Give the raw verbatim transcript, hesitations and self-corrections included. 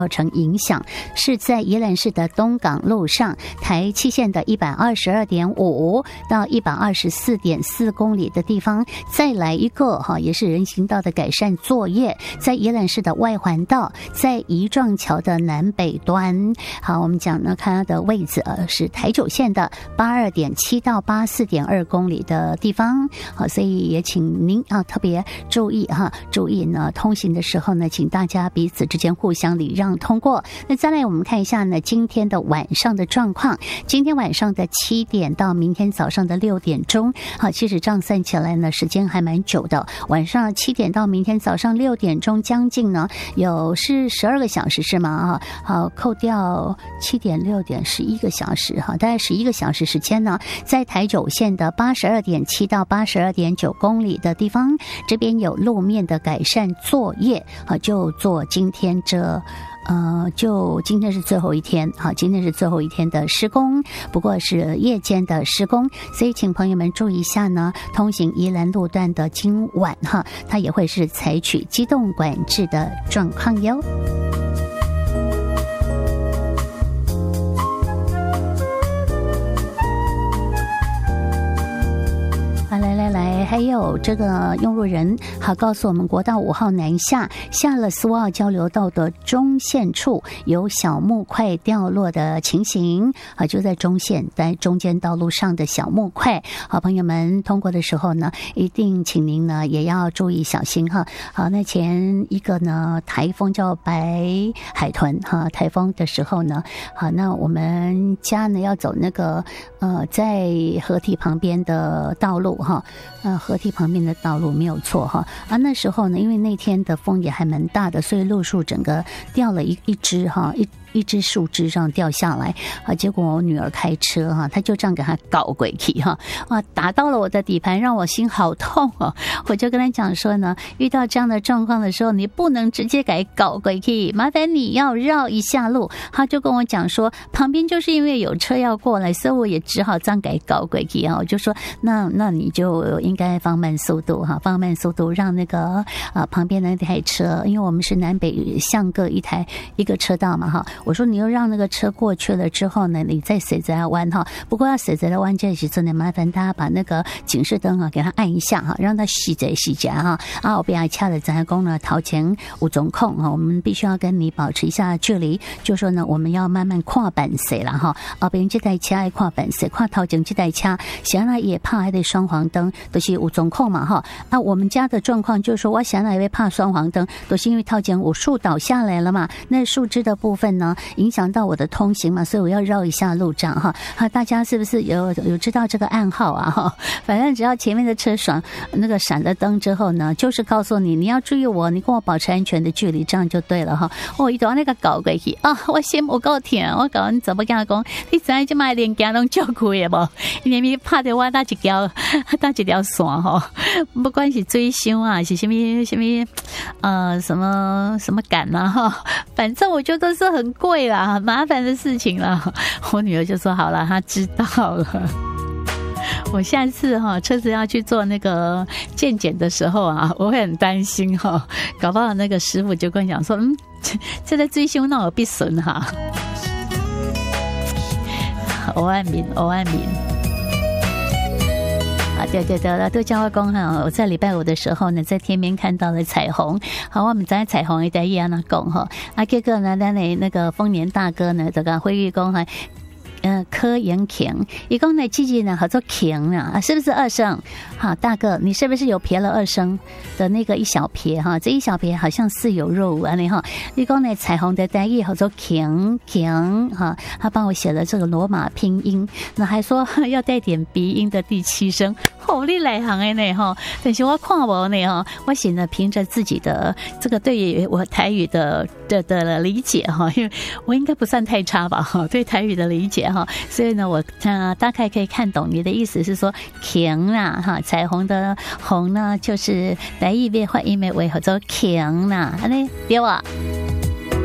造成影响，是在宜兰市的东港路上台七线的一百二十二点五到一百二十四点四公里的地方，再来一个哈，也是人行道的改善作业，在宜兰市的外环道，在宜壮桥的南北端。好，我们讲呢，看它的位置呃是台九线的八二点七到八四点二公里的地方。好，所以也请您啊特别注意哈，注意呢通行的时候呢，请大家彼此之间互相礼让通过。那再来我们看一下呢今天的晚上的状况。今天晚上的七点到明天早上的六点钟，好，其实这样算起来呢时间还蛮久的。晚上七点到明天早上六点钟，将近呢有是十二个小时是吗？啊，好，扣掉七点六点十一个小时哈，大概十一个小时时间呢，在台九线的八十二点七到八十二点九公里的地方，这边有路面的改善作业，好，就做今天这。呃，就今天是最后一天，好，今天是最后一天的施工，不过是夜间的施工，所以请朋友们注意一下呢，通行宜兰路段的今晚哈，它也会是采取机动管制的状况哟。好，来来来，还有这个用路人好告诉我们，国道五号南下下了苏澳交流道的中线处有小木块掉落的情形，好，就在中线，在中间道路上的小木块，好，朋友们通过的时候呢，一定请您呢也要注意小心哈。好，那前一个呢台风叫白海豚哈，台风的时候呢，好，那我们家呢要走那个呃在河堤旁边的道路。哈，呃，河堤旁边的道路没有错哈。啊，那时候呢，因为那天的风也还蛮大的，所以路树整个掉了一一只哈一。一只树枝上掉下来啊！结果我女儿开车哈，她就这样给她搞鬼去哈，哇，打到了我的底盘，让我心好痛哦！我就跟她讲说呢，遇到这样的状况的时候，你不能直接给搞鬼去，麻烦你要绕一下路。她就跟我讲说，旁边就是因为有车要过来，所以我也只好这样给搞鬼去啊！我就说，那那你就应该放慢速度哈，放慢速度，让那个啊旁边那台车，因为我们是南北向各一台一个车道嘛哈。我说你又让那个车过去了之后呢，你再随着它弯哈。不过要随着它弯这时真的麻烦大家把那个警示灯啊给它按一下哈，让它细着细着哈。啊，我不要掐的咱公呢头前有总控哈，我们必须要跟你保持一下距离。就说呢，我们要慢慢跨板谁了哈。啊，别人这台车爱跨板谁，跨头前这台车，想来也怕还得双黄灯，都是有总控嘛哈。啊，我们家的状况就是说，我想来也会怕双黄灯，都是因为头前我树倒下来了嘛，那树枝的部分呢。影响到我的通行嘛，所以我要绕一下路障哈。哈，大家是不是有有知道这个暗号啊？哈，反正只要前面的车闪那个闪了灯之后呢，就是告诉你你要注意我，你跟我保持安全的距离，这样就对了哈。我一到那个搞过去啊，我先我够甜，我搞你怎么跟他讲？你知道这卖连家拢照顾的不？因为怕的我搭一条搭一条线哈，不管是追凶啊，是什么什么呃什么什么感啊哈，反正我觉得是很。贵啦，很麻烦的事情啦。我女儿就说好了，她知道了。我下次哈车子要去做那个健检的时候啊，我会很担心哈，搞不好那个师傅就跟我讲说，嗯，这在追凶那我必损哈。欧安民，欧安民。啊，对对对，都叫我讲哈，我在礼拜五的时候呢，在天边看到了彩虹。好，我们在彩虹一带一样那讲哈，啊，结果呢，咱的那个丰年大哥呢，这个会议讲哈。呃，柯延庆，一共呢，记记呢，合作庆啊，是不是二声？好，大哥，你是不是有撇了二声的那个一小撇哈？这一小撇好像似有若无啊，你哈。一共呢，彩虹的单义合作庆庆哈，他帮我写了这个罗马拼音，那还说要带点鼻音的第七声。哦，你来行的呢哈，但是我看无呢哈，我写呢凭着自己的这个对于我台语的的的理解哈，因为我应该不算太差吧哈，对台语的理解。所以呢，我呃大概可以看懂你的意思是说，晴啦哈，彩虹的红呢，就是来一边换一面为合作晴啦，安尼对吧？